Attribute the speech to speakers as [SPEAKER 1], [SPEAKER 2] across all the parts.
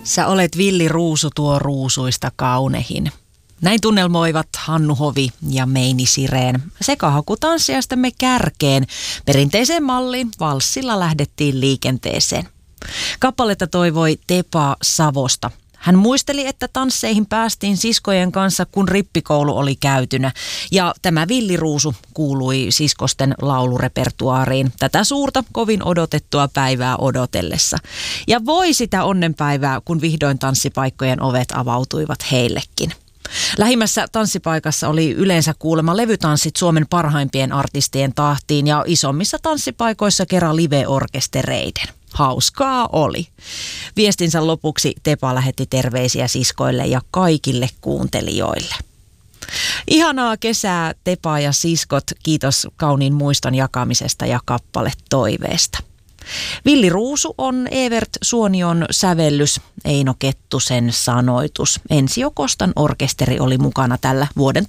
[SPEAKER 1] Sä olet villi ruusu tuo ruusuista kaunehin. Näin tunnelmoivat Hannu Hovi ja Meini Sireen sekahakutanssijastamme kärkeen. Perinteiseen malliin valssilla lähdettiin liikenteeseen. Kappaletta toivoi Tepa Savosta. Hän muisteli, että tansseihin päästiin siskojen kanssa, kun rippikoulu oli käytynä. Ja tämä villiruusu kuului siskosten laulurepertuaariin tätä suurta, kovin odotettua päivää odotellessa. Ja voi sitä onnenpäivää, kun vihdoin tanssipaikkojen ovet avautuivat heillekin. Lähimmässä tanssipaikassa oli yleensä kuulemma levytanssit Suomen parhaimpien artistien tahtiin ja isommissa tanssipaikoissa kerran live-orkestereiden. Hauskaa oli. Viestinsä lopuksi Tepa lähetti terveisiä siskoille ja kaikille kuuntelijoille. Ihanaa kesää Tepa ja siskot, kiitos kauniin muiston jakamisesta ja kappale toiveesta. Villiruusu on Evert Suonion sävellys, Eino Kettusen sanoitus. Ensio Kostan orkesteri oli mukana tällä vuoden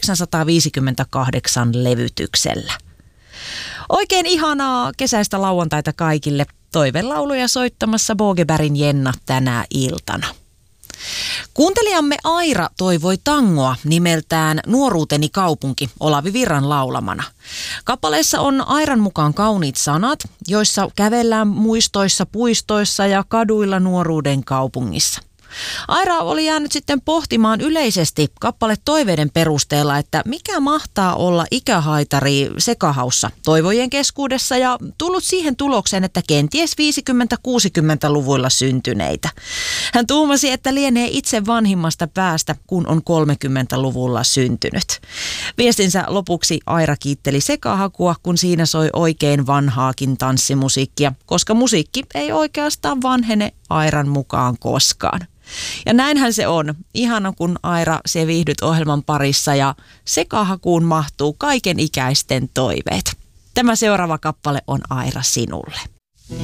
[SPEAKER 1] 1958 levytyksellä. Oikein ihanaa kesäistä lauantaita kaikille. Toivelauluja soittamassa Bogebergin Jenna tänä iltana. Kuuntelijamme Aira toivoi tangoa nimeltään Nuoruuteni kaupunki Olavi Virran laulamana. Kappaleessa on Airan mukaan kauniit sanat, joissa kävellään muistoissa, puistoissa ja kaduilla nuoruuden kaupungissa. Aira oli jäänyt sitten pohtimaan yleisesti kappale toiveiden perusteella, että mikä mahtaa olla ikähaitari sekahaussa toivojen keskuudessa ja tullut siihen tulokseen, että kenties 50-60-luvuilla syntyneitä. Hän tuumasi, että lienee itse vanhimmasta päästä, kun on 30-luvulla syntynyt. Viestinsä lopuksi Aira kiitteli sekahakua, kun siinä soi oikein vanhaakin tanssimusiikkia, koska musiikki ei oikeastaan vanhene Airan mukaan koskaan. Ja näinhän se on. Ihana, kun Aira, se viihdyt ohjelman parissa ja sekahakuun mahtuu kaiken ikäisten toiveet. Tämä seuraava kappale on Aira sinulle.